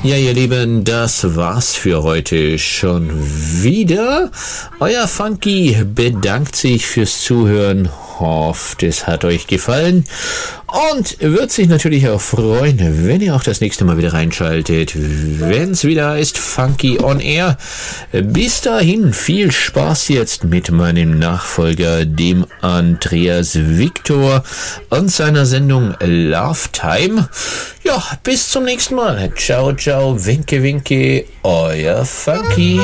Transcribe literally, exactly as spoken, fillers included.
Ja, ihr Lieben, das war's für heute schon wieder. Euer Funky bedankt sich fürs Zuhören. Hofft, es hat euch gefallen und wird sich natürlich auch freuen, wenn ihr auch das nächste Mal wieder reinschaltet, wenn es wieder ist Funky on Air. Bis dahin viel Spaß jetzt mit meinem Nachfolger, dem Andreas Victor und seiner Sendung Love Time. Ja, bis zum nächsten Mal. Ciao, ciao, winke, winke, euer Funky.